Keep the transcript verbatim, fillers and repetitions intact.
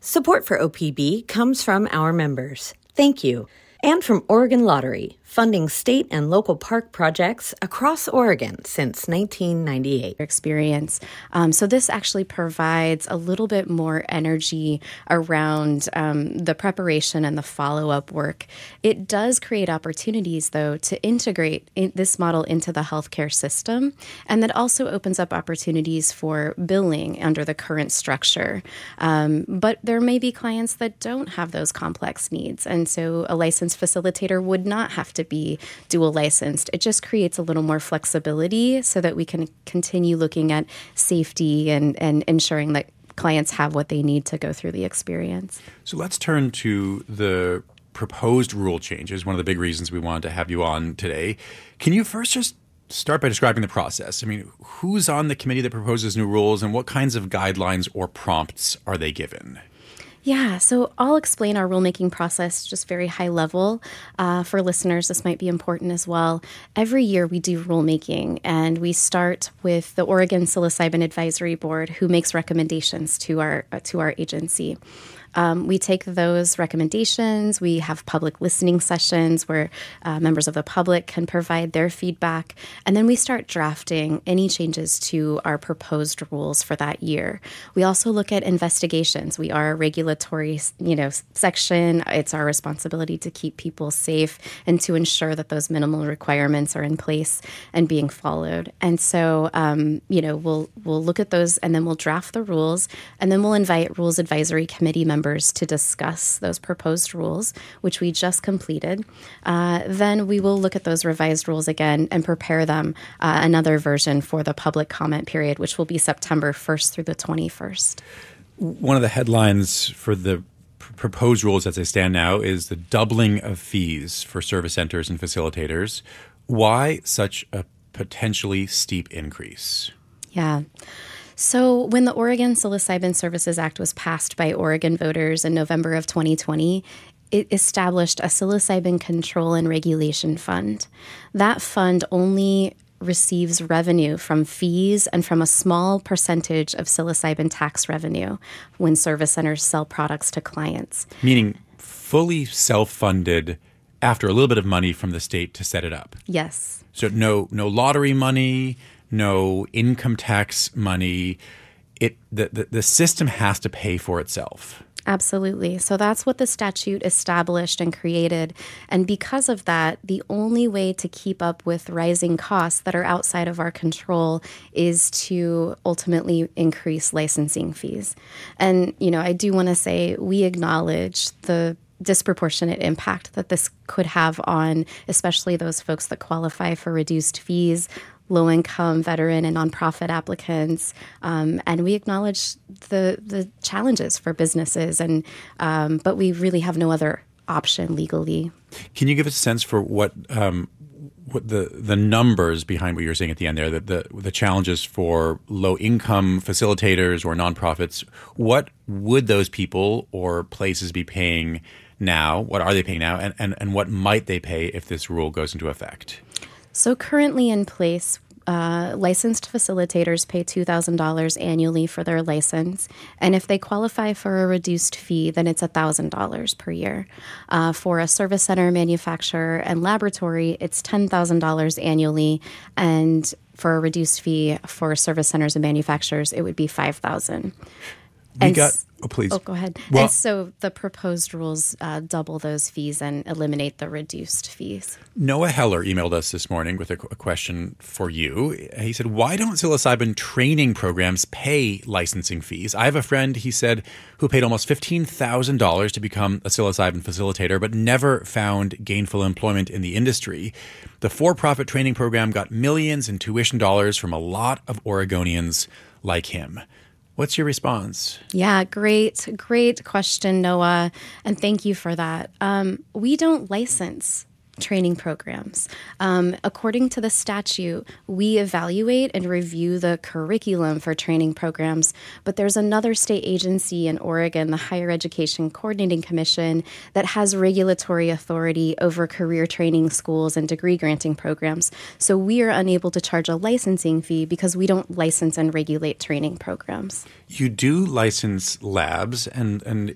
Support for O P B comes from our members. Thank you. And from Oregon Lottery, funding state and local park projects across Oregon since nineteen ninety-eight. Experience. Um, so this actually provides a little bit more energy around um, the preparation and the follow-up work. It does create opportunities, though, to integrate in this model into the healthcare system, and that also opens up opportunities for billing under the current structure. Um, but there may be clients that don't have those complex needs, and so a licensed facilitator would not have to be dual licensed. It just creates a little more flexibility so that we can continue looking at safety and, and ensuring that clients have what they need to go through the experience. So let's turn to the proposed rule changes, one of the big reasons we wanted to have you on today. Can you first just start by describing the process? I mean, who's on the committee that proposes new rules and what kinds of guidelines or prompts are they given? Yeah, so I'll explain our rulemaking process just very high level. Uh, for listeners, this might be important as well. Every year we do rulemaking, and we start with the Oregon Psilocybin Advisory Board, who makes recommendations to our uh, to our agency. Um, we take those recommendations. We have public listening sessions where uh, members of the public can provide their feedback. And then we start drafting any changes to our proposed rules for that year. We also look at investigations. We are a regulatory, you know, section. It's our responsibility to keep people safe and to ensure that those minimal requirements are in place and being followed. And so, um, you know, we'll we'll look at those, and then we'll draft the rules, and then we'll invite Rules Advisory Committee members to discuss those proposed rules, which we just completed. Uh, then we will look at those revised rules again and prepare them uh, another version for the public comment period, which will be September first through the twenty-first. One of the headlines for the pr- proposed rules as they stand now is the doubling of fees for service centers and facilitators. Why such a potentially steep increase? Yeah. So when the Oregon Psilocybin Services Act was passed by Oregon voters in November of twenty twenty, it established a psilocybin control and regulation fund. That fund only receives revenue from fees and from a small percentage of psilocybin tax revenue when service centers sell products to clients. Meaning fully self-funded after a little bit of money from the state to set it up. Yes. So no no lottery money, no income tax money. It the, the, the system has to pay for itself. Absolutely. So that's what the statute established and created. And because of that, the only way to keep up with rising costs that are outside of our control is to ultimately increase licensing fees. And, you know, I do want to say we acknowledge the disproportionate impact that this could have on especially those folks that qualify for reduced fees, low-income, veteran, and nonprofit applicants, um, and we acknowledge the the challenges for businesses, and um, but we really have no other option legally. Can you give us a sense for what um, what the the numbers behind what you're saying at the end there, the the, the challenges for low-income facilitators or nonprofits? What would those people or places be paying now? What are they paying now, and and, and what might they pay if this rule goes into effect? So currently in place, uh, licensed facilitators pay two thousand dollars annually for their license. And if they qualify for a reduced fee, then it's one thousand dollars per year. Uh, for a service center, manufacturer, and laboratory, it's ten thousand dollars annually. And for a reduced fee for service centers and manufacturers, it would be five thousand dollars. We got Oh, please. Oh, go ahead. Well, and so the proposed rules uh, double those fees and eliminate the reduced fees. Noah Heller emailed us this morning with a, a question for you. He said, why don't psilocybin training programs pay licensing fees? I have a friend, he said, who paid almost fifteen thousand dollars to become a psilocybin facilitator, but never found gainful employment in the industry. The for-profit training program got millions in tuition dollars from a lot of Oregonians like him. What's your response? Yeah, great, great question, Noah. And thank you for that. Um, we don't license training programs. Um, according to the statute, we evaluate and review the curriculum for training programs, but there's another state agency in Oregon, the Higher Education Coordinating Commission, that has regulatory authority over career training schools and degree granting programs. So we are unable to charge a licensing fee because we don't license and regulate training programs. You do license labs, and, and